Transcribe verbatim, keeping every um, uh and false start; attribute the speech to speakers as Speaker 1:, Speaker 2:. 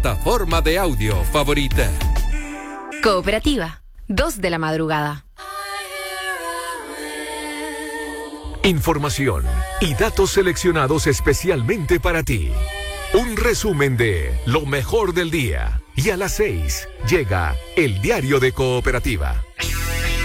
Speaker 1: plataforma de audio favorita.
Speaker 2: Cooperativa, dos de la madrugada.
Speaker 3: Información y datos seleccionados especialmente para ti. Un resumen de lo mejor del día. Y a las seis llega el diario de Cooperativa.